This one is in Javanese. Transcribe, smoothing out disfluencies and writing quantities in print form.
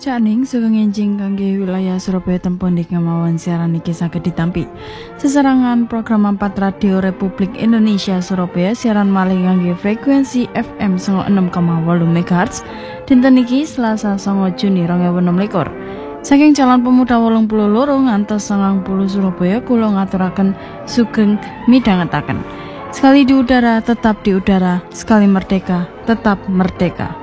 Caning sugeng enjing kangge wilayah Surabaya tempun ing kemawon siaran iki saged ditampi. Sesarangan program 4 Radio Republik Indonesia Surabaya siaran malih kangge frekuensi FM 96,8 MHz dinten iki Selasa 9 Juni 2026. Saking calon pemuda 82 ngantos 90 Surabaya kula ngaturaken sugeng midhangetaken. Sekali di udara tetap di udara, sekali merdeka tetap merdeka.